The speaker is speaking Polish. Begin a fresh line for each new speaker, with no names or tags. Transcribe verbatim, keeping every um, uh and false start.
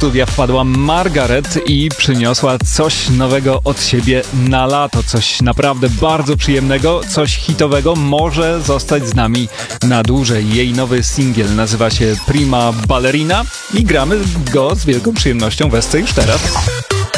studia wpadła Margaret i przyniosła coś nowego od siebie na lato. Coś naprawdę bardzo przyjemnego, coś hitowego, może zostać z nami na dłużej. Jej nowy singiel nazywa się Prima Ballerina i gramy go z wielką przyjemnością w Esce już teraz.